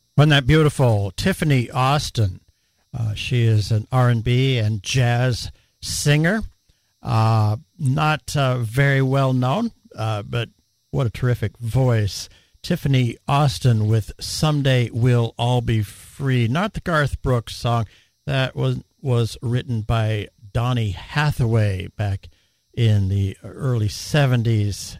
Wasn't that beautiful? Tiffany Austin. She is an R&B and jazz singer. Not very well known, but what a terrific voice. Tiffany Austin with Someday We'll All Be Free. Not the Garth Brooks song. That was written by Donny Hathaway back in the early 70s.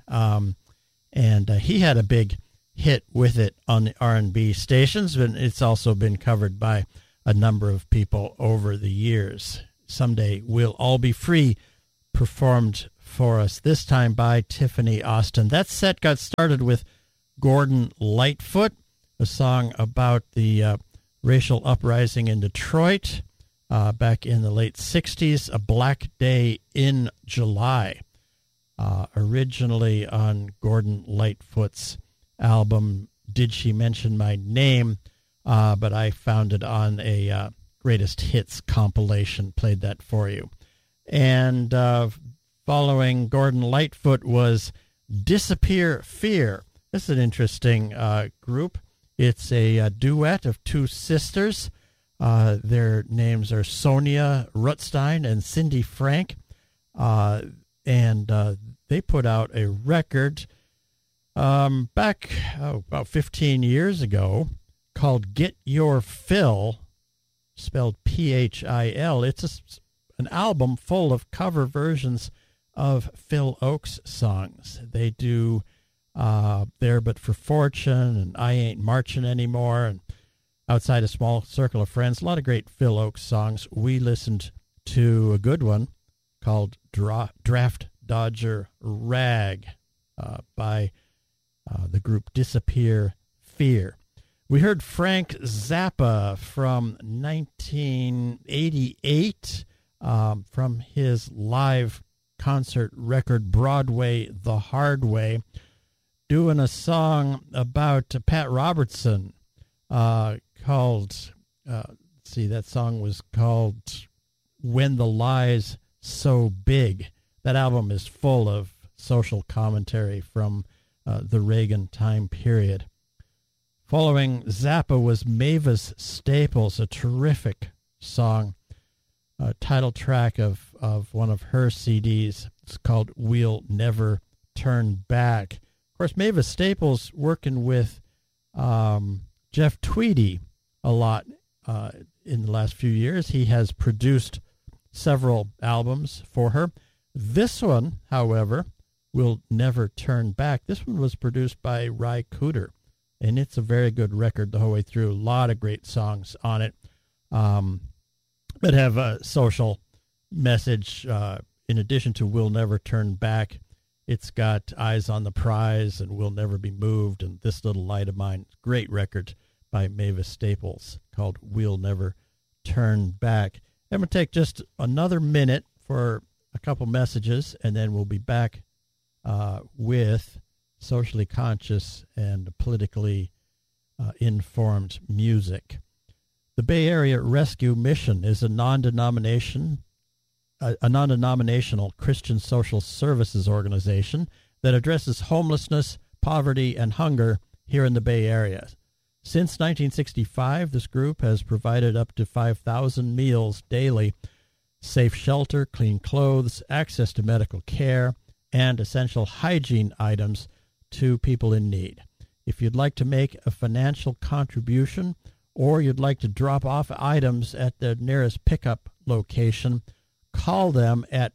And he had a big hit with it on the R&B stations, but it's also been covered by a number of people over the years. Someday We'll All Be Free, performed for us, this time by Tiffany Austin. That set got started with Gordon Lightfoot, a song about the racial uprising in Detroit back in the late 60s, A Black Day in July, originally on Gordon Lightfoot's album, Did She Mention My Name? But I found it on a Greatest Hits compilation, played that for you. And following Gordon Lightfoot was Disappear Fear. This is an interesting group. It's a duet of two sisters. Their names are Sonia Rutstein and Cindy Frank. And they put out a record back about 15 years ago called Get Your Fill, spelled Phil. It's an album full of cover versions of Phil Oakes songs. They do There But For Fortune and I Ain't Marching Anymore and Outside a Small Circle of Friends. A lot of great Phil Oakes songs. We listened to a good one called Draft Dodger Rag by the group Disappear Fear. We heard Frank Zappa from 1988 from his live concert record Broadway the Hard Way, doing a song about Pat Robertson called, that song was called When the Lie's So Big. That album is full of social commentary from the Reagan time period. Following Zappa was Mavis Staples, a terrific song, title track of one of her CDs. It's called We'll Never Turn Back. Of course, Mavis Staples working with Jeff Tweedy a lot in the last few years. He has produced several albums for her. This one, however, We'll Never Turn Back. This one was produced by Ry Cooder, and it's a very good record the whole way through. A lot of great songs on it that have a social message. In addition to We'll Never Turn Back, it's got Eyes on the Prize and We'll Never Be Moved and This Little Light of Mine. Great record by Mavis Staples called We'll Never Turn Back. I'm going to take just another minute for a couple messages, and then we'll be back with socially conscious and politically informed music. The Bay Area Rescue Mission is a non-denominational Christian social services organization that addresses homelessness, poverty, and hunger here in the Bay Area. Since 1965, this group has provided up to 5,000 meals daily, safe shelter, clean clothes, access to medical care, and essential hygiene items to people in need. If you'd like to make a financial contribution or you'd like to drop off items at the nearest pickup location, call them at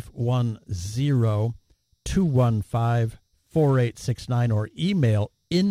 510-215-4869 or email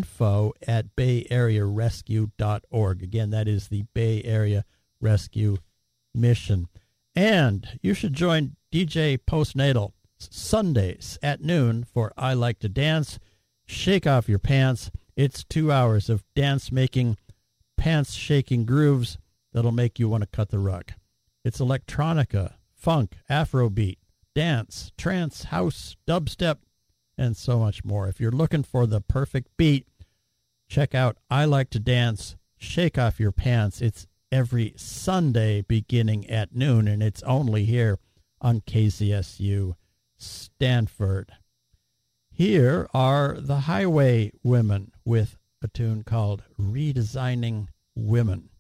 info@bayarearescue.org. Again, that is the Bay Area Rescue Mission. And you should join DJ Postnatal Sundays at noon for I Like to Dance. Shake off your pants. It's 2 hours of dance-making, pants-shaking grooves that'll make you want to cut the rug. It's electronica, funk, Afrobeat, dance, trance, house, dubstep, and so much more. If you're looking for the perfect beat, check out I Like to Dance, Shake Off Your Pants. It's every Sunday beginning at noon, and it's only here on KZSU Stanford. Here are the Highway Women with a tune called Redesigning Women.